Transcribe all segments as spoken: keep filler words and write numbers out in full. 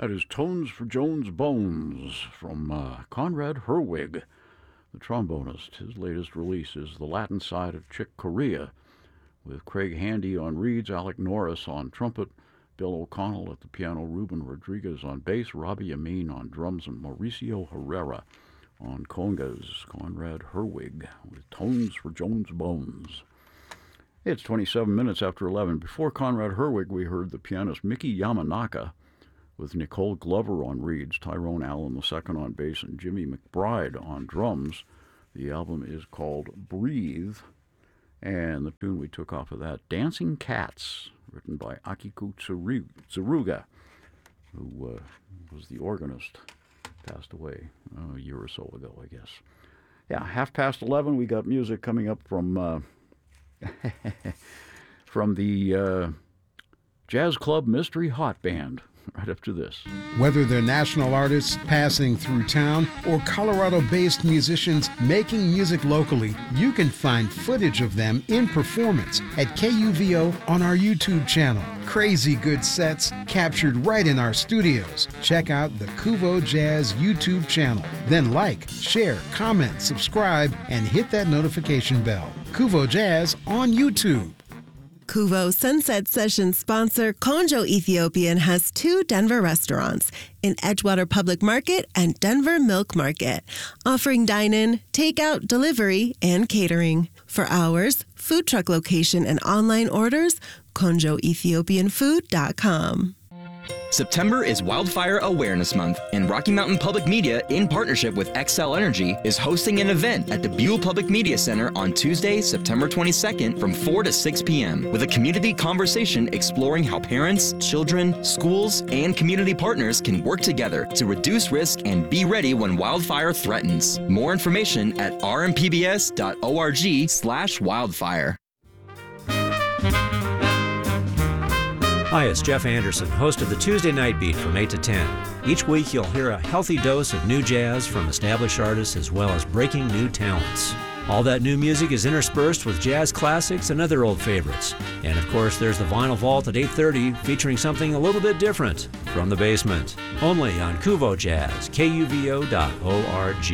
That is Tones for Jones Bones from uh, Conrad Herwig, the trombonist. His latest release is The Latin Side of Chick Corea, with Craig Handy on reeds, Alec Norris on trumpet, Bill O'Connell at the piano, Ruben Rodriguez on bass, Robbie Amin on drums, and Mauricio Herrera on congas. Conrad Herwig with Tones for Jones Bones. It's twenty-seven minutes after eleven. Before Conrad Herwig, we heard the pianist Mickey Yamanaka with Nicole Glover on reeds, Tyrone Allen the second on bass, and Jimmy McBride on drums. The album is called Breathe, and the tune we took off of that, Dancing Cats, written by Akiko Tsuruga, who uh, was the organist, passed away uh, a year or so ago, I guess. Yeah, half past eleven, we got music coming up from uh, from the uh, Jazz Club Mystery Hot Band. Right up to this. Whether they're national artists passing through town or Colorado-based musicians making music locally, you can find footage of them in performance at K U V O on our YouTube channel. Crazy good sets captured right in our studios. Check out the Kuvo Jazz YouTube channel. Then like, share, comment, subscribe, and hit that notification bell. Kuvo Jazz on YouTube. Kuvo Sunset Sessions sponsor Konjo Ethiopian has two Denver restaurants in Edgewater Public Market and Denver Milk Market, offering dine-in, takeout, delivery, and catering. For hours, food truck location, and online orders, konjo ethiopian food dot com. September is Wildfire Awareness Month, and Rocky Mountain Public Media, in partnership with Xcel Energy, is hosting an event at the Buell Public Media Center on Tuesday, September twenty-second from four to six p.m. with a community conversation exploring how parents, children, schools, and community partners can work together to reduce risk and be ready when wildfire threatens. More information at r m p b s dot org slash wildfire. Hi, it's Jeff Anderson, host of the Tuesday Night Beat from eight to ten. Each week you'll hear a healthy dose of new jazz from established artists as well as breaking new talents. All that new music is interspersed with jazz classics and other old favorites. And of course there's the Vinyl Vault at eight thirty featuring something a little bit different from the basement. Only on Kuvo Jazz, K U V O dot org.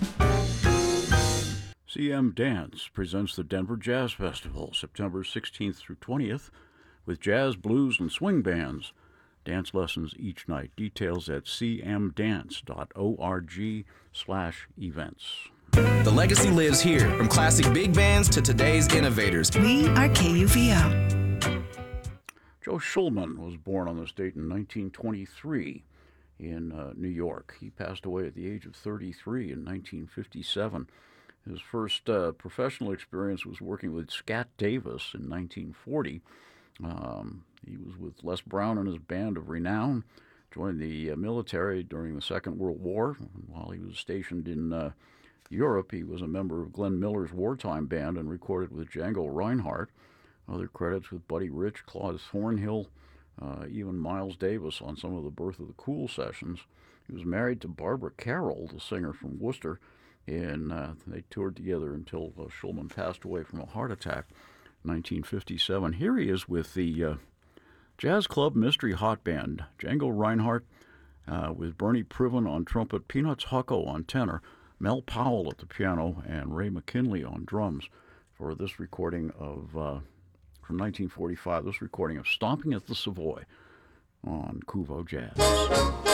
C M Dance presents the Denver Jazz Festival, September sixteenth through twentieth, with jazz, blues, and swing bands. Dance lessons each night. Details at c m dance dot org slash events. The legacy lives here, from classic big bands to today's innovators. We are K U V O. Joe Shulman was born on this date in nineteen twenty-three in uh, New York. He passed away at the age of thirty-three in nineteen fifty-seven. His first uh, professional experience was working with Scat Davis in nineteen forty. Um, he was with Les Brown and his band of renown, joined the uh, military during the Second World War. While he was stationed in uh, Europe, he was a member of Glenn Miller's wartime band and recorded with Django Reinhardt. Other credits with Buddy Rich, Claude Thornhill, uh, even Miles Davis on some of the Birth of the Cool sessions. He was married to Barbara Carroll, the singer from Worcester, and uh, they toured together until uh, Shulman passed away from a heart attack. nineteen fifty-seven. Here he is with the uh, Jazz Club Mystery Hot Band. Django Reinhardt uh, with Bernie Priven on trumpet, Peanuts Hucko on tenor, Mel Powell at the piano, and Ray McKinley on drums for this recording of, uh, from nineteen forty-five, this recording of Stomping at the Savoy on Kuvo Jazz.